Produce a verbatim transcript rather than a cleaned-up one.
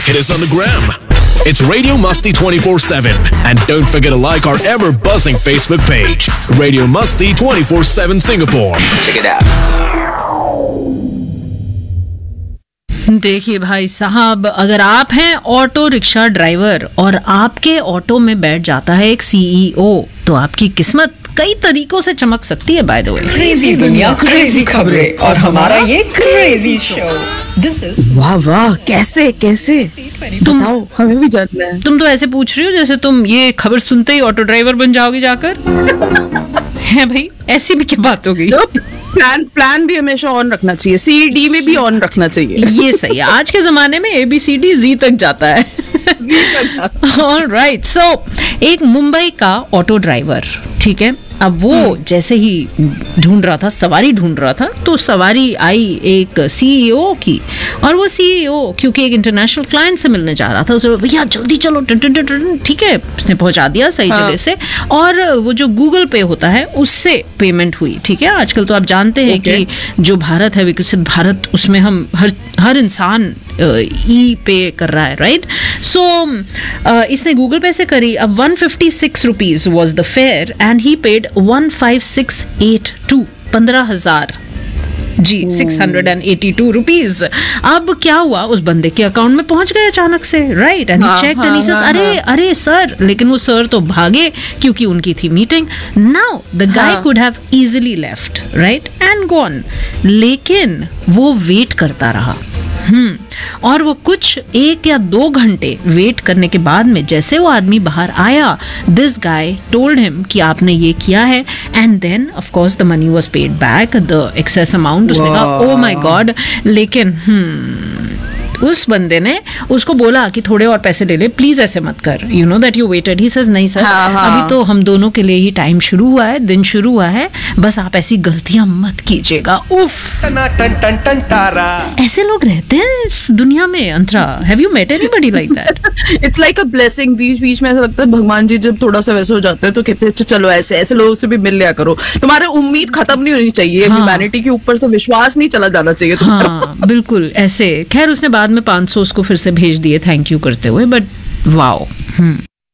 Hit us on the gram. It's Radio Musty twenty-four seven. And don't forget to like our ever buzzing Facebook page, Radio Musty twenty-four seven Singapore. Check it out. देखिए भाई साहब, अगर आप हैं auto rickshaw driver और आपके auto में बैठ जाता है एक सीईओ, तो आपकी किस्मत कई तरीकों से चमक सकती है। बाय द वे, क्रेजी दुनिया, क्रेजी खबरें और हमारा ये क्रेजी शो। दिस इज वाह वाह, कैसे कैसे तुम बताओ, हमें भी जानना है। तुम तो ऐसे पूछ रही हो जैसे तुम ये खबर सुनते ही ऑटो ड्राइवर बन जाओगे जाकर। है भाई, ऐसी भी क्या बात हो गई? प्लान प्लान भी हमेशा ऑन रखना चाहिए, सी डी में भी ऑन रखना चाहिए। ये सही है, आज के जमाने में A B C D G तक जाता है। ऑलराइट, सो एक मुंबई का ऑटो ड्राइवर, ठीक है, अब वो जैसे ही ढूंढ रहा था, सवारी ढूंढ रहा था, तो सवारी आई एक सीईओ की, और वो सीईओ क्योंकि एक इंटरनेशनल क्लाइंट से मिलने जा रहा था, उसे भैया जल्दी चलो, टन टन टन टन, ठीक है, उसने पहुंचा दिया सही हाँ. जगह से, और वो जो गूगल पे होता है उससे पेमेंट हुई, ठीक है। आजकल तो आप जानते हैं okay. कि जो भारत है, विकसित भारत, उसमें हम हर हर इंसान ई पे कर रहा है, राइट। सो इसने गूगल पे से करी। अब one fifty six rupees was the fair and he paid one five six eight to, पंद्रह हजार जी, six hundred and eighty two rupees. अब क्या हुआ, उस बंदे के अकाउंट में पहुंच गए अचानक से, right, and he checked and he says अरे अरे सर, लेकिन वो सर तो भागे क्योंकि उनकी थी meeting. Now the guy could have easily left, right, and gone, लेकिन वो वेट करता रहा। हम्म और वो कुछ एक या दो घंटे वेट करने के बाद में जैसे वो आदमी बाहर आया, दिस गाय टोल्ड हिम कि आपने ये किया है, and then of course the money was paid back, the excess amount. उसने कहा ओ माय गॉड, लेकिन हम्म उस बंदे ने उसको बोला कि थोड़े और पैसे ले ले प्लीज, ऐसे मत कर, you know that you weighted. He says नहीं सर, हाँ, हाँ. अभी तो हम दोनों के लिए ही टाइम शुरू हुआ है, दिन शुरू हुआ है, बस आप ऐसी गलतियां मत कीजिएगा। उफ, टन टन टन तारा। ऐसे लोग रहते हैं इस दुनिया में। अंतरा, have you met anybody like that? It's like a blessing. बीच बीच में ऐसा लगता है भगवान जी जब थोड़ा सा वैसे हो जाते हैं तो कहते हैं चलो ऐसे ऐसे लोगों से भी मिल लिया करो, तुम्हारे उम्मीद खत्म नहीं होनी चाहिए, ह्यूमैनिटी के ऊपर से विश्वास नहीं चला जाना चाहिए तुम्हारा। हाँ, बिल्कुल ऐसे। खैर उसने बाद में पाँच सौ उसको फिर से भेज दिए थैंक यू करते हुए, बट वाओ।